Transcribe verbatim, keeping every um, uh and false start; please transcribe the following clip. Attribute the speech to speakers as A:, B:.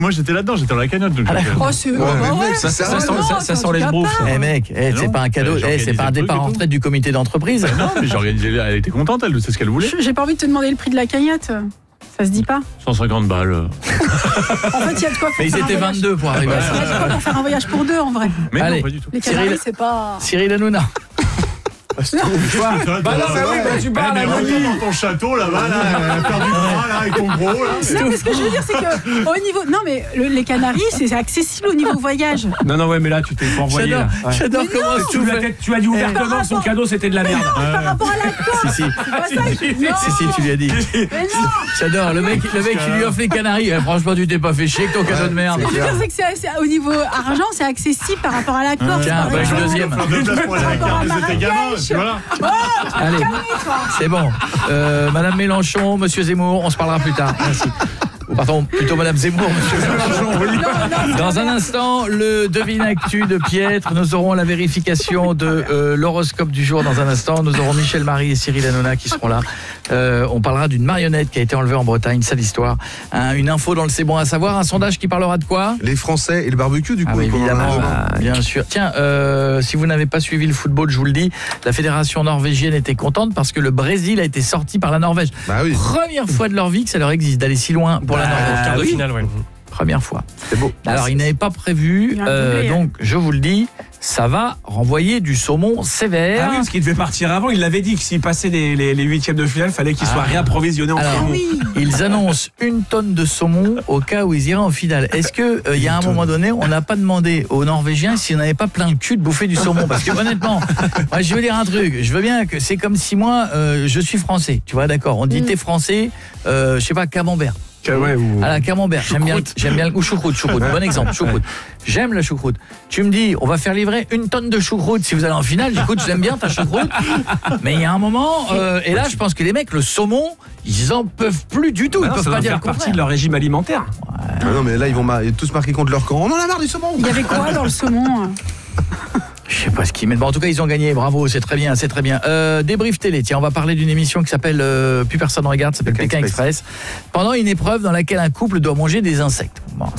A: Moi j'étais là-dedans, j'étais dans la cagnotte. Donc
B: Ah,
A: je-
B: d'accord.
C: Oh, c'est
D: Ouais,
C: bah
D: mais
C: ouais.
D: mec,
B: Ça, ça, ça,
C: Oh
B: sent,
C: non,
B: ça, ça
C: attends,
B: sent
C: tu
B: les
C: vas
B: schtroumpfs.
C: pas.
B: ça.
D: Eh mec, eh, c'est
A: non,
D: pas un cadeau,
A: j'ai
D: eh,
A: organisé
D: c'est pas un
A: le truc
D: départ
A: et
D: en
A: tout.
D: retraite du comité d'entreprise.
A: Non, mais j'ai organisé, elle était contente, elle sait ce qu'elle voulait.
C: J'ai pas envie de te demander le prix de la cagnotte. Ça se dit pas.
A: cent cinquante balles.
C: En fait, il y a de quoi
D: Mais
C: faire
D: ils
C: un
D: étaient
C: voyage.
D: vingt-deux pour arriver à
C: Il y a
D: ça.
C: de quoi pour faire un voyage pour deux en vrai.
A: Mais
D: Allez.
A: non, pas du tout.
C: Les Canaries,
D: Cyril-
C: c'est pas.
D: Cyril Hanouna.
B: Bah non, bah oui, bah tu parles à
A: mais
B: Nani.
A: retourne dans ton château là-bas, là, à faire du bras, là, avec ton gros, là.
C: Non, mais ce que je veux dire, c'est que au niveau. Non, mais le- les Canaries, c'est accessible au niveau voyage.
B: Non, non, ouais, mais là, tu t'es pas envoyé.
D: J'adore,
B: là. Ouais.
D: j'adore
C: Mais
D: comment
B: Tu,
D: tout
B: l'as
D: fait.
B: peut-être- tu as dit ouvertement que son cadeau c'était de la merde.
C: Par rapport à la Corse.
D: Si, si,
C: C'est pas ça que- non.
D: si, si, tu lui as dit.
C: Mais non.
D: J'adore, le mec, le mec qui lui offre les Canaries. Eh, franchement, tu t'es pas fait chier avec ton cadeau de merde.
C: Ce que je veux dire, c'est que c'est- c'est- au niveau argent, c'est accessible par rapport à la Corse.
D: Tiens,
C: par
D: bah,
C: exemple.
D: le deuxième.
A: Faire deux places pour aller à la carte de c'était gamin,
C: Marrakech.
A: voilà.
D: Allez, c'est bon. Euh, Madame Mélenchon, Monsieur Zemmour, on se parlera plus tard. Merci. Ou pardon, plutôt Madame Zemmour, Monsieur Mélenchon. Dans un instant, le devine actu de Pietre. Nous aurons la vérification de euh, l'horoscope du jour dans un instant. Nous aurons Michel Marie et Cyril Hanouna qui seront là. Euh, on parlera d'une marionnette qui a été enlevée en Bretagne, sale histoire. Hein, une info dans le C'est bon à savoir, un sondage qui parlera de quoi ?
E: Les Français et le barbecue, du coup.
D: Ah oui,
E: pendant
D: évidemment,
E: la-
D: bah, bien sûr. Tiens, euh, si vous n'avez pas suivi le football, je vous le dis, la fédération norvégienne était contente parce que le Brésil a été sorti par la Norvège.
E: Bah oui,
D: Première fois de leur vie que ça leur existe d'aller si loin pour la Norvège.
B: Quart de
D: Oui.
B: finale, ouais.
D: Première fois.
E: c'est beau.
D: Alors, ils n'avaient pas prévu,
C: Il y a un
D: euh,
C: doublé, hein.
D: donc je vous le dis, ça va renvoyer du saumon sévère.
B: Ah oui, parce qu'il devait partir avant. Il l'avait dit que s'il passait les, les, les huitièmes de finale, fallait qu'il soit
D: Ah.
B: réapprovisionné en
D: Alors,
B: saumon.
C: oui.
D: Ils annoncent une tonne de saumon au cas où ils iraient en finale. Est-ce que euh, il y a un moment donné, on n'a pas demandé aux Norvégiens s'ils n'avaient pas plein le cul de bouffer du saumon? Parce que honnêtement, moi, je veux dire un truc. Je veux bien que c'est comme si moi, euh, je suis français. Tu vois, d'accord. On dit
C: Mm.
D: t'es français, euh, je sais pas, camembert.
B: Ouais, ou...
D: À la camembert, j'aime bien, j'aime bien le ou choucroute, choucroute, bon exemple, choucroute. J'aime la choucroute. Tu me dis, on va faire livrer une tonne de choucroute si vous allez en finale. J'écoute, j'aime bien ta choucroute. Mais il y a un moment, euh, et là, je pense que les mecs, le saumon, ils en peuvent plus du tout.
B: Bah
D: Ils
B: non,
D: peuvent
B: ça
D: pas
B: doit
D: dire
B: faire
D: le
B: partie
D: contraire.
B: de leur régime alimentaire.
E: Ah non, mais là, ils vont mar- tous marquer contre leur camp. On en a marre du saumon.
C: Il y avait quoi dans le saumon?
D: Je sais pas ce qu'ils mettent. Bon, en tout cas, ils ont gagné. Bravo, c'est très bien, c'est très bien. Euh, débrief télé. Tiens, on va parler d'une émission qui s'appelle euh, plus personne ne regarde, ça s'appelle
E: Pékin
D: Pékin Express. Pendant une épreuve dans laquelle un couple doit manger des insectes. Bon,